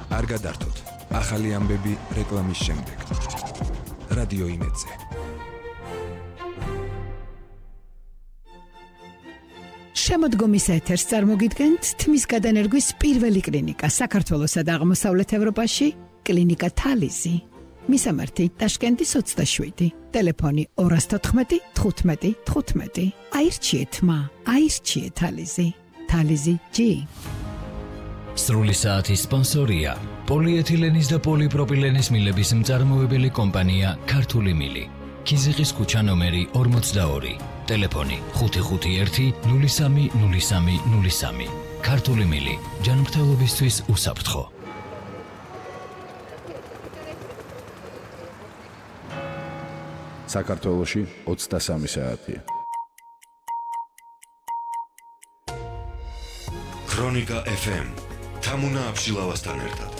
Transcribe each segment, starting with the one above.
არ გადართოთ. ახალი ამბები რეკლამის შემდეგ. რადიო იმედზე. შემოდგომის ეთერს წარმოგიდგენთ თმის გადანერგვის პირველი კლინიკა საქართველოსა და აღმოსავლეთ ევროპაში, კლინიკა თალიზი. მისამართი ტაშკენტის 27, ტელეფონი 214 15 15. აირჩიეთ აირჩიეთ თალიზი. თალიზი G. სრული საათის სპონსორია პოლიეთილენის და პოლიპროპილენის მილების მწარმოებელი კომპანია ქართული მილი. ქიზიყის ქუჩა ნომერი 42, ტელეფონი 551 03 03 03. ქართული მილი, ჯანმრთელობისთვის უსაფრთხო. საქართველოში 23 საათია. ქრონიკა FM თამუნა აბშილავასთან ერთად.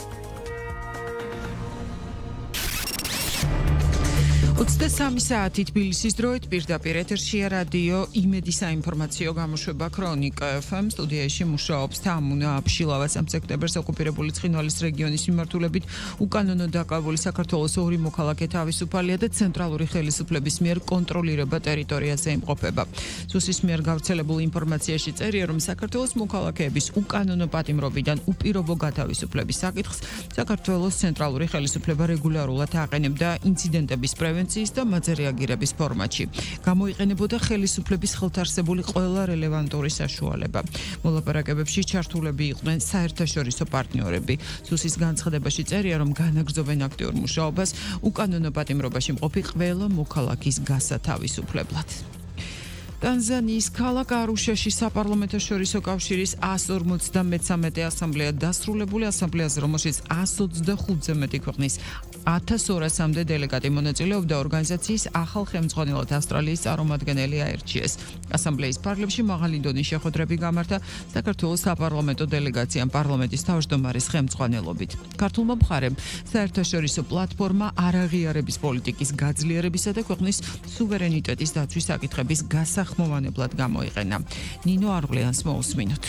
23 საათი თბილისის დროით პირდაპირ ეთერშია რადიო იმედი საინფორმაციო გამოშვება ქრონიკა FM. სტუდიაში მუშაობს თამუნა აბშილავა. სექტემბერს ოკუპირებული ცხინვალის რეგიონის მიმართულებით უკანონო დაკავებული საქართველოს ორი მოქალაქე თავისუფალია და ცენტრალური ხელისუფლების მიერ კონტროლირება ტერიტორიაზე იმყოფება. სუსის მიერ გავრცელებულ ინფორმაციაში წერია, რომ საქართველოს მოქალაქეების უკანონო პატიმრობიდან უპირობო გათავისუფლების საკითხს საქართველოს ცენტრალური ხელისუფლება რეგულარულად აყენებდა ინციდენტების პრევენციის და მათზე რეაგირების ფორმატში. გამოიყენებოდა ხელისუფლების ხელთარსებული ყველა რელევანტური საშუალება. მოლაპარაკებებში ჩართულები იყვნენ საერთაშორისო პარტნიორები. სუსის განცხადებაში წერია, რომ განაგრძობენ აქტიურ მუშაობას უკანონო პატიმრობაში მყოფი ყველა მოქალაქის გასათავისუფლებლად. ტანზანიის ქალაქ არუშაში საპარლამენტაშორისო კავშირის 153 ასამბლეა დასრულებული. ასამბლეაზე, რომელშიც 125-ზე მეტი ქვეყნის 1200-მდე დელეგატი მონაწილეობდა, ორგანიზაციის ახალ ხელმძღვანელად ავსტრალიის წარმომადგენელი აირჩიეს. ასამბლეის ფარგლებში მაღალი დონის შეხვედრები გამართა საქართველოს საპარლამენტო დელეგაციამ პარლამენტის თავმჯდომარის ხელმძღვანელობით. ქართულმა მხარემ საერთაშორისო პლატფორმა არაღიარების პოლიტიკის გაძლიერებისა და ქვეყნის სუვერენიტეტის დაცვის საკითხების გასახმოვანებლად გამოიყენა. ნინო არღლიანს მოусმინოთ.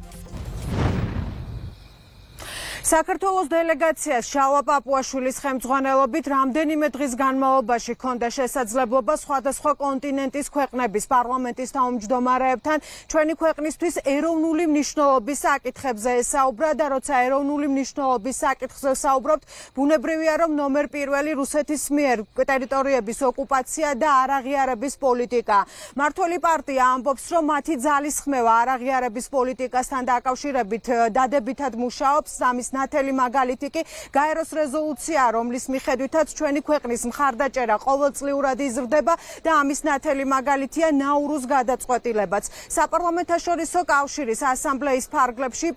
საქართველოს დელეგაციას შალვა პაპუაშვილის ხელმძღვანელობით რამდენიმე დღის განმავლობაში ჰქონდა შესაძლებლობა სხვადასხვა კონტინენტის ქვეყნების პარლამენტის თავმჯდომარეებთან ჩვენი ქვეყნისთვის ეროვნული მნიშვნელობის საკითხებზე ესაუბრა და როცა ეროვნული მნიშვნელობის საკითხზე საუბრობთ, ბუნებრივია, რომ ნომერ პირველი რუსეთის მიერ ტერიტორიების ოკუპაცია და არაღიარების პოლიტიკა. მართველი პარტია ამბობს, რომ მათი ძალისხმევა არაღიარების პოლიტიკასთან დაკავშირებით დადებითად მუშაობს. ამის ნათელი მაგალითი კი გაეროს რეზოლუცია, რომლის მიხედვითაც ჩვენი ქვეყნის მხარდაჭერა ყოველწლიურად იზრდება და ამის ნათელი მაგალითია ნაურუს გადაწყვეტილებაც. საპარლამენტაშორისო კავშირის ასამბლეის ფარგლებში